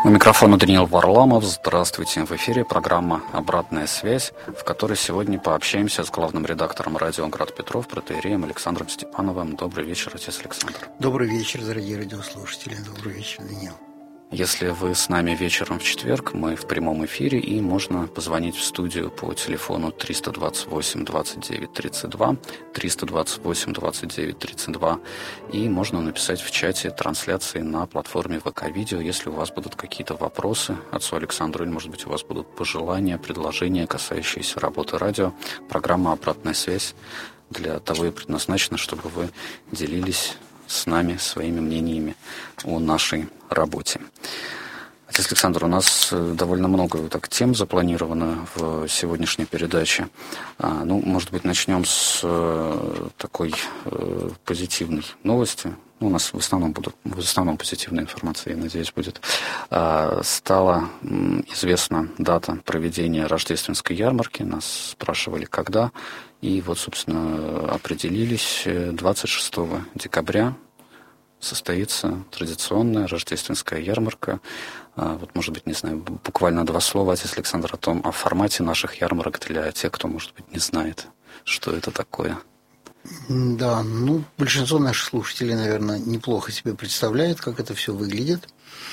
У микрофона Даниил Варламов. Здравствуйте. В эфире программа «Обратная связь», в которой сегодня пообщаемся с главным редактором радио «Град Петров» протоиереем Александром Степановым. Добрый вечер, отец Александр. Добрый вечер, дорогие радиослушатели. Добрый вечер, Даниил. Если вы с нами вечером в четверг, мы в прямом эфире, и можно позвонить в студию по телефону 328 29 32, 328 29 32, и можно написать в чате трансляции на платформе ВК-видео, если у вас будут какие-то вопросы отцу Александру, или, может быть, у вас будут пожелания, предложения, касающиеся работы радио. Программа «Обратная связь» для того и предназначена, чтобы вы делились с нами своими мнениями о нашей работе. Отец Александр, у нас довольно много так тем запланировано в сегодняшней передаче. Может быть, начнем с такой позитивной новости. У нас в основном позитивная информация, я надеюсь, будет. Стала известна дата проведения рождественской ярмарки. Нас спрашивали, когда. И вот, собственно, определились. 26 декабря состоится традиционная рождественская ярмарка. Вот, может быть, не знаю, буквально два слова, отец Александр, о формате наших ярмарок для тех, кто, может быть, не знает, что это такое. Да, большинство наших слушателей, наверное, неплохо себе представляет, как это все выглядит.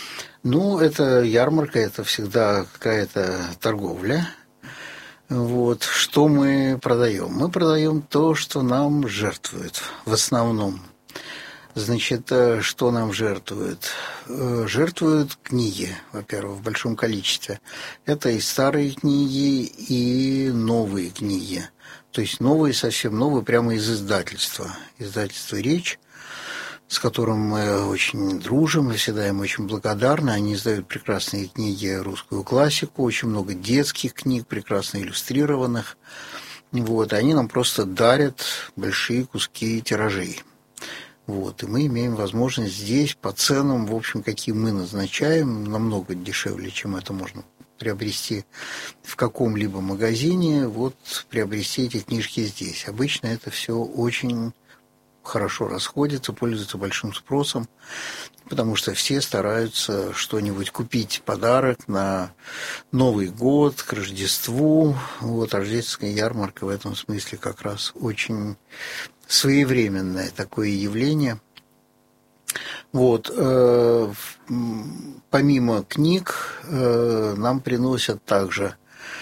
Это ярмарка, это всегда какая-то торговля. Вот, что мы продаем? Мы продаем то, что нам жертвуют в основном. Значит, что нам жертвуют? Жертвуют книги, во-первых, в большом количестве. Это и старые книги, и новые книги. То есть новые, совсем новые, прямо из издательства. Издательство «Речь», с которым мы очень дружим и всегда им очень благодарны. Они издают прекрасные книги, русскую классику, очень много детских книг, прекрасно иллюстрированных. Вот, они нам просто дарят большие куски тиражей. Вот, и мы имеем возможность здесь по ценам, в общем, какие мы назначаем, намного дешевле, чем это можно приобрести в каком-либо магазине, приобрести эти книжки здесь. Обычно это все очень хорошо расходится, пользуется большим спросом, потому что все стараются что-нибудь купить, подарок на Новый год, к Рождеству. Рождественская ярмарка в этом смысле как раз очень своевременное такое явление. Помимо книг нам приносят также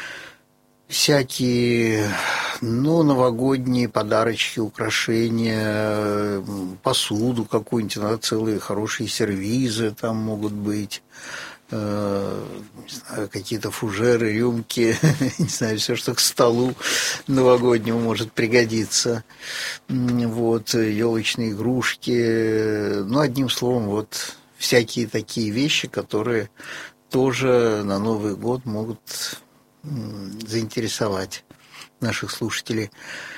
всякие новогодние подарочки, украшения, посуду какую-нибудь, иногда целые хорошие сервизы там могут быть, не знаю, какие-то фужеры, рюмки, не знаю, все, что к столу новогоднему может пригодиться. Елочные игрушки. Одним словом, всякие такие вещи, которые тоже на Новый год могут заинтересовать наших слушателей.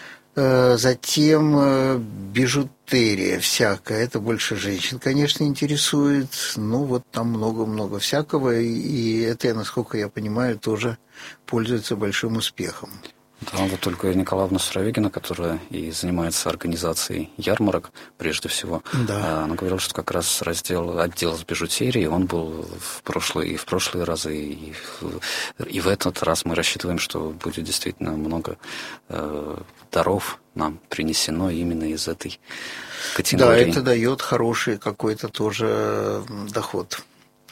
Затем бижутерия всякая. Это больше женщин, конечно, интересует. Там много-много всякого. И это, насколько я понимаю, тоже пользуется большим успехом. Да, только Николаевна Суровегина, которая и занимается организацией ярмарок, прежде всего, да. Она говорила, что как раз отдел с бижутерией, он был в прошлые разы, и в этот раз мы рассчитываем, что будет действительно много даров нам принесено именно из этой категории. Да, это дает хороший какой-то тоже доход.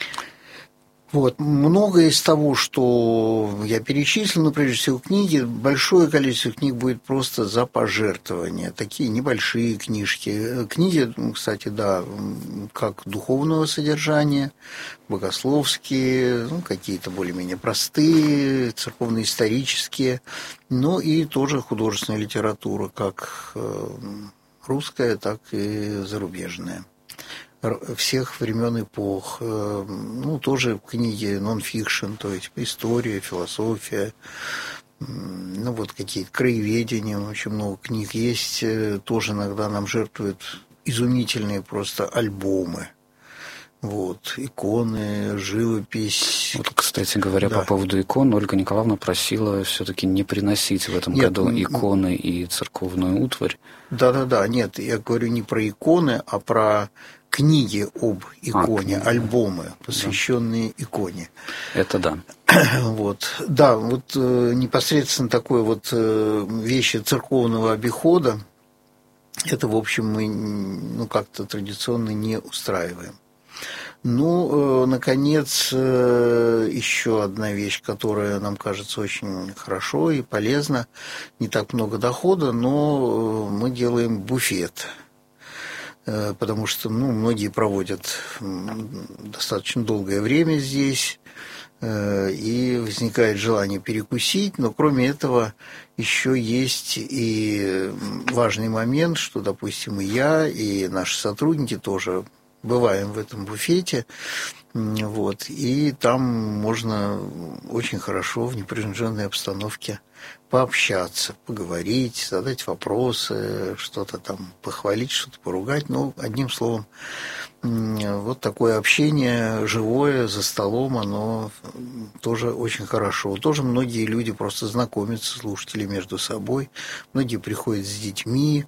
Многое из того, что я перечислил, прежде всего книги, большое количество книг будет просто за пожертвования, такие небольшие книжки. Книги, кстати, да, как духовного содержания, богословские, какие-то более-менее простые, церковно-исторические, и тоже художественная литература, как русская, так и зарубежная. Всех времен эпох, тоже книги нон-фикшн, то есть история, философия, какие-то краеведения, очень много книг есть, тоже иногда нам жертвуют изумительные просто альбомы. Иконы, живопись. Кстати говоря, да. По поводу икон, Ольга Николаевна просила все-таки не приносить в этом году иконы и церковную утварь. Да, нет, я говорю не про иконы, а про книги об иконе, книги. Альбомы, посвященные иконе. Это да. Вот. Да, вот непосредственно такой вот вещи церковного обихода, это, в общем, мы как-то традиционно не устраиваем. Ну, наконец, еще одна вещь, которая нам кажется очень хорошо и полезна. Не так много дохода, но мы делаем буфет. Потому что многие проводят достаточно долгое время здесь, и возникает желание перекусить, но кроме этого еще есть и важный момент, что, допустим, и я, и наши сотрудники тоже бываем в этом буфете, вот, и там можно очень хорошо в непринужденной обстановке пообщаться, поговорить, задать вопросы, что-то там похвалить, что-то поругать. Ну, одним словом, вот такое общение живое за столом, оно тоже очень хорошо. Тоже многие люди просто знакомятся, слушатели, между собой. Многие приходят с детьми,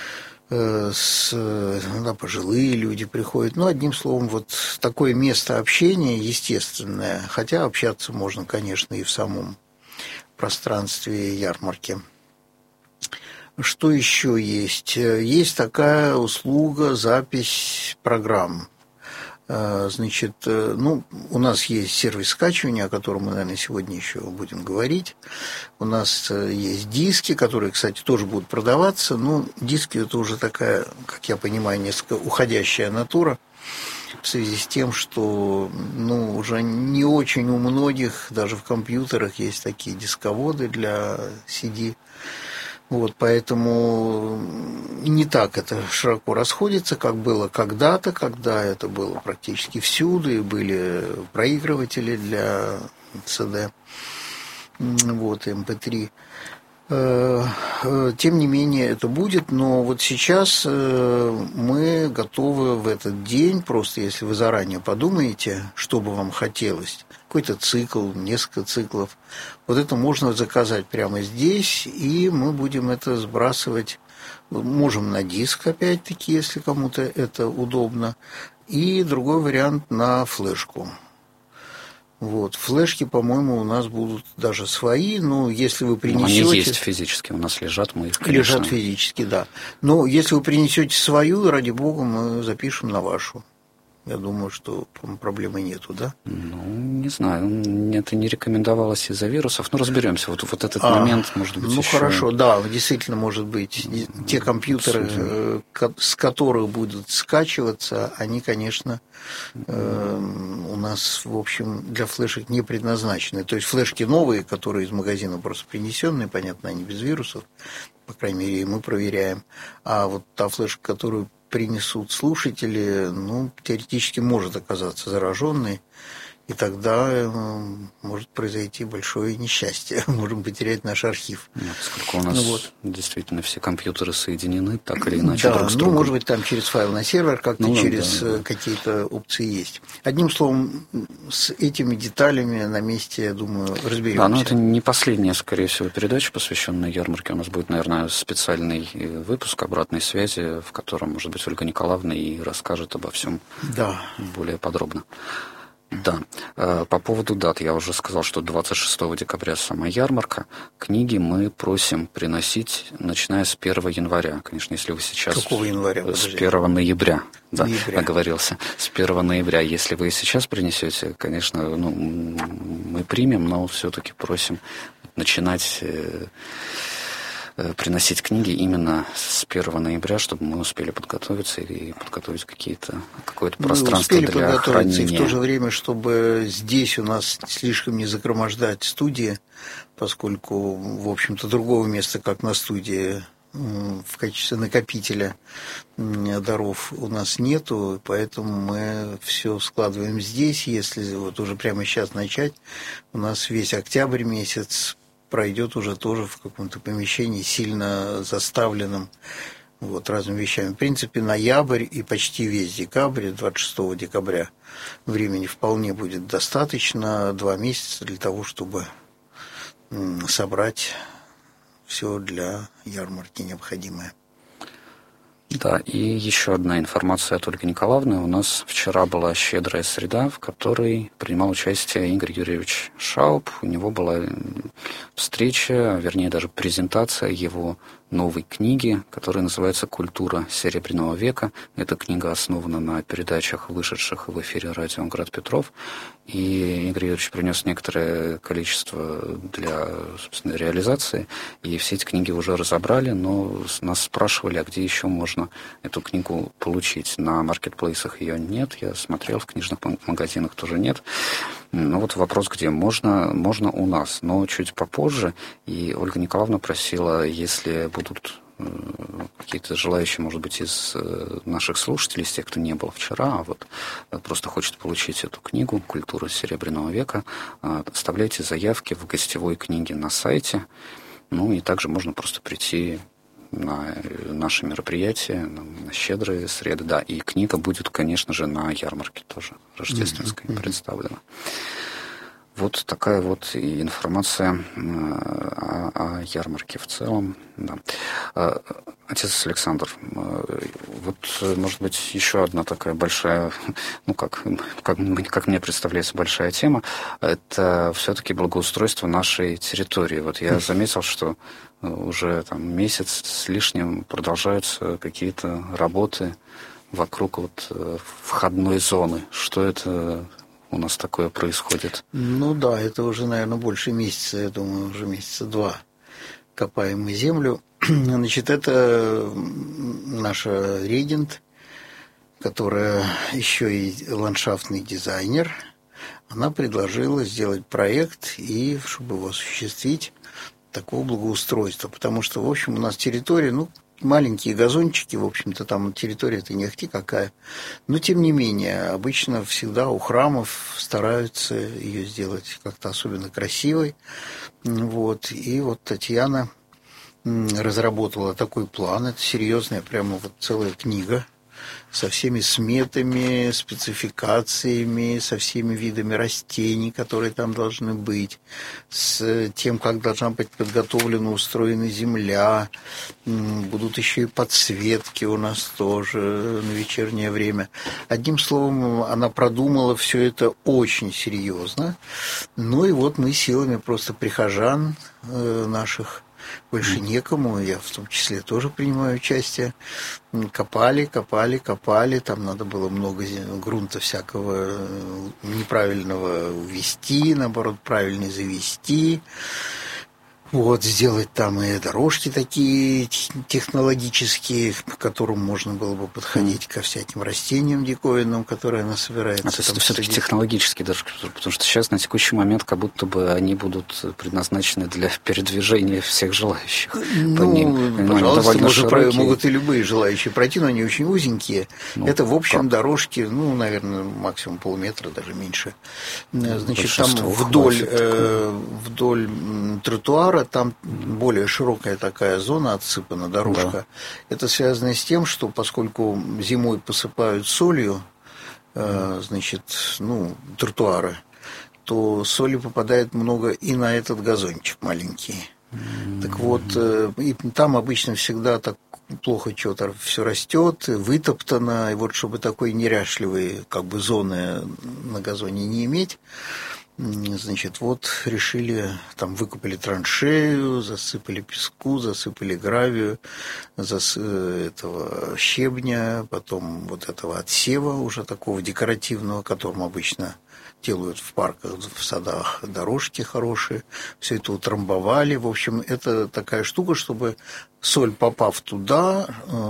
пожилые люди приходят. Ну, одним словом, вот такое место общения естественное. Хотя общаться можно, конечно, и в самом пространстве ярмарки. Что еще есть? Есть такая услуга, запись программ. Значит, у нас есть сервис скачивания, о котором мы, наверное, сегодня еще будем говорить. У нас есть диски, которые, кстати, тоже будут продаваться. Но диски – это уже такая, как я понимаю, несколько уходящая натура в связи с тем, что уже не очень у многих, даже в компьютерах, есть такие дисководы для CD. Вот, поэтому не так это широко расходится, как было когда-то, когда это было практически всюду, и были проигрыватели для CD, вот, MP3. Тем не менее, это будет, но вот сейчас мы готовы в этот день, просто если вы заранее подумаете, что бы вам хотелось, какой-то цикл, несколько циклов, вот это можно заказать прямо здесь, и мы будем это сбрасывать, можем на диск, опять-таки, если кому-то это удобно, и другой вариант на флешку. Вот. Флешки, по-моему, у нас будут даже свои, но если вы принесете... Они есть физически, у нас лежат, мы их, конечно... Лежат физически, да. Но если вы принесете свою, ради бога, мы запишем на вашу. Я думаю, что проблемы нету, да? Не знаю, это не рекомендовалось из-за вирусов. Разберемся. Вот этот момент, может быть, еще... хорошо, да, действительно, может быть. Те компьютеры, с которых будут скачиваться, они, конечно, у нас, в общем, для флешек не предназначены. То есть флешки новые, которые из магазина просто принесенные, понятно, они без вирусов, по крайней мере, мы проверяем. А вот та флешка, которую принесут слушатели, теоретически может оказаться зараженной, и тогда может произойти большое несчастье. Можем потерять наш архив. Поскольку у нас действительно все компьютеры соединены, так или иначе, друг с другом. Может быть, там через файл на сервер, как-то через какие-то опции есть. Одним словом, с этими деталями на месте, я думаю, разберемся. Да, но это не последняя, скорее всего, передача, посвященная ярмарке. У нас будет, наверное, специальный выпуск обратной связи, в котором, может быть, Ольга Николаевна и расскажет обо всем более подробно. Да, по поводу дат, я уже сказал, что 26 декабря сама ярмарка. Книги мы просим приносить, начиная с 1 января. Конечно, если вы сейчас... Какого января? С 1 ноября, оговорился. С 1 ноября. Если вы сейчас принесете, конечно, мы примем, но все-таки просим начинать... приносить книги именно с 1 ноября, чтобы мы успели подготовиться и подготовить какое-то пространство для хранения. И в то же время, чтобы здесь у нас слишком не загромождать студии, поскольку, в общем-то, другого места, как на студии, в качестве накопителя даров у нас нету, поэтому мы все складываем здесь. Если вот уже прямо сейчас начать, у нас весь октябрь месяц пройдет уже тоже в каком-то помещении, сильно заставленном разными вещами. В принципе, ноябрь и почти весь декабрь, 26 декабря, времени вполне будет достаточно, 2 месяца для того, чтобы собрать все для ярмарки необходимое. Да, и еще одна информация от Ольги Николаевны. У нас вчера была щедрая среда, в которой принимал участие Игорь Юрьевич Шауб. У него была встреча, вернее даже презентация его новой книги, которая называется «Культура Серебряного века». Эта книга основана на передачах, вышедших в эфире радио «Град Петров». И Игорь Юрьевич принес некоторое количество для, собственно, реализации. И все эти книги уже разобрали, но нас спрашивали, а где еще можно эту книгу получить. На маркетплейсах ее нет, я смотрел, в книжных магазинах тоже нет. Ну вот вопрос, где можно у нас, но чуть попозже. И Ольга Николаевна просила, если будут какие-то желающие, может быть, из наших слушателей, из тех, кто не был вчера, а вот просто хочет получить эту книгу «Культура Серебряного века», оставляйте заявки в гостевой книге на сайте. Ну и также можно просто прийти на наши мероприятия, на щедрые среды. Да, и книга будет, конечно же, на ярмарке тоже рождественской представлена. Вот такая вот и информация о ярмарке в целом. Да. Отец Александр, вот, может быть, еще одна такая большая, ну, как мне представляется, большая тема, это все-таки благоустройство нашей территории. Вот я заметил, что уже там месяц с лишним продолжаются какие-то работы вокруг вот входной зоны. Что это у нас такое происходит? Ну да, это уже, наверное, больше месяца, я думаю, уже месяца 2 копаем мы землю. Значит, это наша регент, которая еще и ландшафтный дизайнер. Она предложила сделать проект и, чтобы его осуществить, такого благоустройства. Потому что, в общем, у нас территория, ну, маленькие газончики, в общем-то, там территория-то не ахти какая. Но, тем не менее, обычно всегда у храмов стараются ее сделать как-то особенно красивой. Вот. И вот Татьяна разработала такой план. Это серьезная прямо вот целая книга со всеми сметами, спецификациями, со всеми видами растений, которые там должны быть, с тем, как должна быть подготовлена, устроена земля. Будут еще и подсветки у нас тоже на вечернее время. Одним словом, она продумала все это очень серьезно. Ну и вот мы силами просто прихожан наших, больше некому, я в том числе тоже принимаю участие. Копали, там надо было много грунта всякого неправильного увести, наоборот, правильно завести. Вот, сделать там и дорожки такие технологические, к которым можно было бы подходить ко всяким растениям диковинным, которые она собирается. То есть это все-таки технологические дорожки, потому что сейчас на текущий момент как будто бы они будут предназначены для передвижения всех желающих по ним. Пожалуйста, могут и любые желающие пройти, но они очень узенькие. Ну, это, в общем, дорожки, ну, наверное, максимум полметра, даже меньше. Значит, там вдоль тротуара там более широкая такая зона отсыпана, дорожка. Да. Это связано с тем, что поскольку зимой посыпают солью, значит, ну, тротуары, то соли попадает много и на этот газончик маленький. Так вот, и там обычно всегда так плохо что-то все растет, вытоптано, и вот чтобы такой неряшливой как бы зоны на газоне не иметь, значит, вот решили, там выкопали траншею, засыпали песку, засыпали гравию, этого щебня, потом вот этого отсева уже такого декоративного, которым обычно делают в парках, в садах дорожки хорошие, все это утрамбовали. В общем, это такая штука, чтобы соль, попав туда,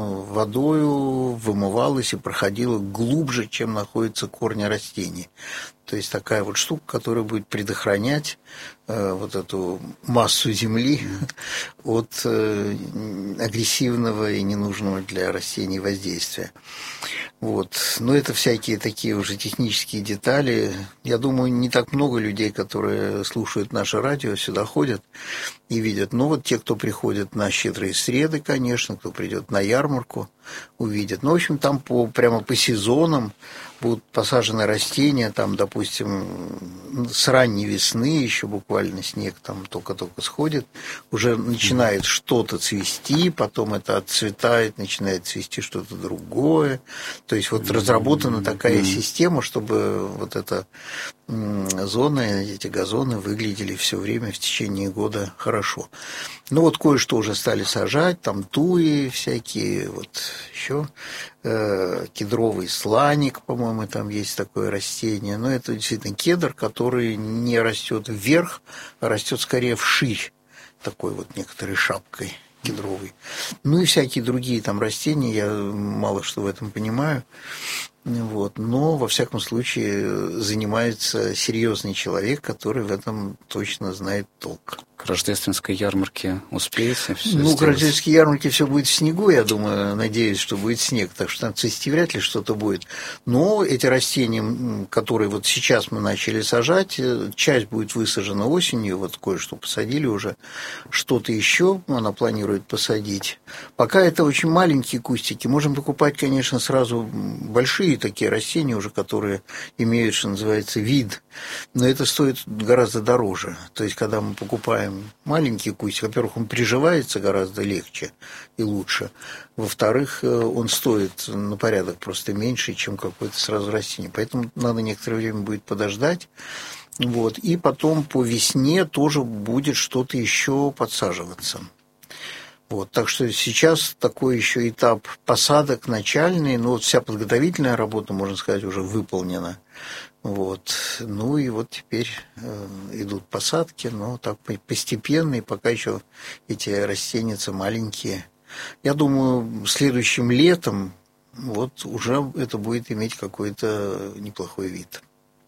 водою вымывалась и проходила глубже, чем находятся корни растений. То есть такая вот штука, которая будет предохранять вот эту массу земли от агрессивного и ненужного для растений воздействия. Вот. Но это всякие такие уже технические детали. Я думаю, не так много людей, которые слушают наше радио, сюда ходят и видят. Но вот те, кто приходит на щедрые среды, конечно, кто придет на ярмарку, увидят. Ну, в общем, там прямо по сезонам будут посажены растения, там, допустим, с ранней весны, еще буквально снег там только-только сходит, уже начинает что-то цвести, потом это отцветает, начинает цвести что-то другое. То есть вот разработана такая система, чтобы вот эта зоны, эти газоны выглядели все время в течение года хорошо. Ну вот кое-что уже стали сажать, там туи всякие, вот еще кедровый сланик, по-моему, там есть такое растение. Но это действительно кедр, который не растет вверх, а растет скорее вширь, такой вот некоторой шапкой кедровой. Ну и всякие другие там растения, я мало что в этом понимаю. Вот. Но, во всяком случае, занимается серьезный человек, который в этом точно знает толк. К рождественской ярмарке успеете? К рождественской ярмарке все будет в снегу, я думаю, надеюсь, что будет снег, так что там цвести вряд ли что-то будет. Но эти растения, которые вот сейчас мы начали сажать, часть будет высажена осенью, вот кое-что посадили уже, что-то еще она планирует посадить. Пока это очень маленькие кустики, можем покупать, конечно, сразу большие такие растения уже, которые имеют, что называется, вид, но это стоит гораздо дороже. То есть, когда мы покупаем маленький кустик, во-первых, он приживается гораздо легче и лучше, во-вторых, он стоит на порядок просто меньше, чем какое-то сразу растение, поэтому надо некоторое время будет подождать. Вот. И потом по весне тоже будет что-то еще подсаживаться. Вот, так что сейчас такой еще этап посадок начальный, но вот вся подготовительная работа, можно сказать, уже выполнена. Вот. Ну и вот теперь идут посадки, но так постепенно, и пока еще эти растения маленькие. Я думаю, следующим летом вот уже это будет иметь какой-то неплохой вид.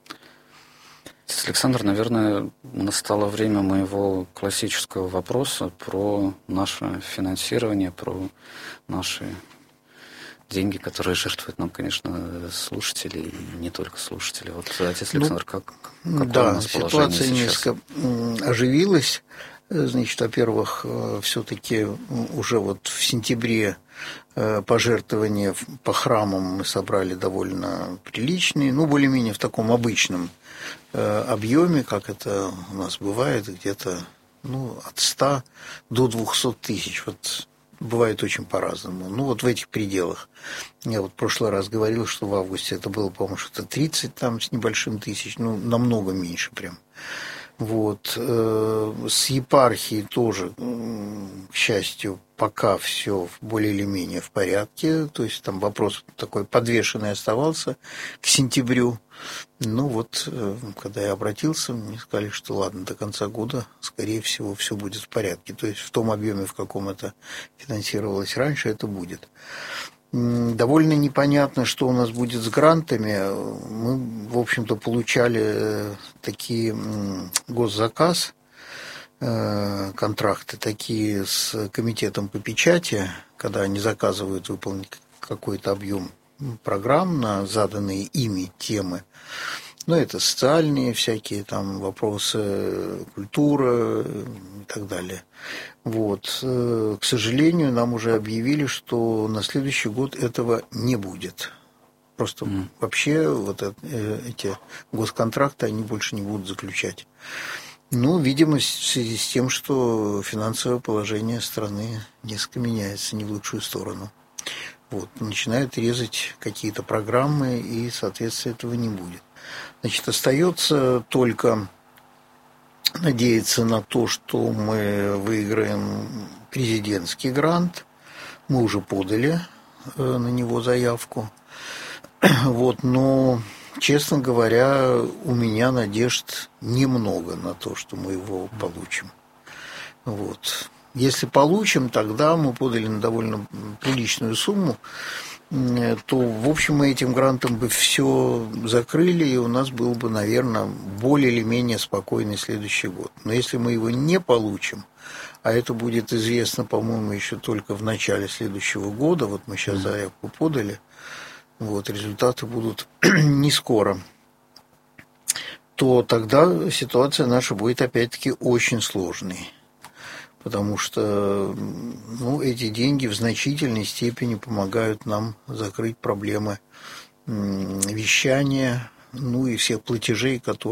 Александр, наверное, настало время моего классического вопроса про наше финансирование, про наши деньги, которые жертвуют нам, конечно, слушатели, и не только слушатели. Вот, отец Александр, какое у нас положение сейчас? Ситуация несколько оживилась. Значит, во-первых, все-таки уже вот в сентябре пожертвования по храмам мы собрали довольно приличные, ну, более-менее в таком обычном объеме, как это у нас бывает, где-то от 100 до 200 тысяч. Вот бывает очень по-разному. Ну, вот в этих пределах. Я вот в прошлый раз говорил, что в августе это было, по-моему, что-то 30 там с небольшим тысяч, намного меньше прям. Вот. С епархией тоже, к счастью, пока все более или менее в порядке. То есть там вопрос такой подвешенный оставался к сентябрю. Ну вот, когда я обратился, мне сказали, что ладно, до конца года, скорее всего, все будет в порядке. То есть в том объеме, в каком это финансировалось раньше, это будет. Довольно непонятно, что у нас будет с грантами. Мы, в общем-то, получали такие госзаказ, контракты такие с комитетом по печати, когда они заказывают выполнить какой-то объем программ на заданные ими темы. Но это социальные всякие там вопросы, культура и так далее. Вот. К сожалению, нам уже объявили, что на следующий год этого не будет. Просто вообще вот эти госконтракты они больше не будут заключать. Ну, видимо, в связи с тем, что финансовое положение страны несколько меняется не в лучшую сторону. Вот. Начинают резать какие-то программы, и, соответственно, этого не будет. Значит, остается только надеяться на то, что мы выиграем президентский грант. Мы уже подали на него заявку. Вот, но, честно говоря, у меня надежд немного на то, что мы его получим. Вот. Если получим, тогда мы подали на довольно приличную сумму, то, в общем, мы этим грантом бы все закрыли, и у нас был бы, наверное, более или менее спокойный следующий год. Но если мы его не получим, а это будет известно, по-моему, еще только в начале следующего года, вот мы сейчас заявку подали, вот, результаты будут не скоро, то тогда ситуация наша будет, опять-таки, очень сложной. Потому что эти деньги в значительной степени помогают нам закрыть проблемы вещания, и всех платежей, которые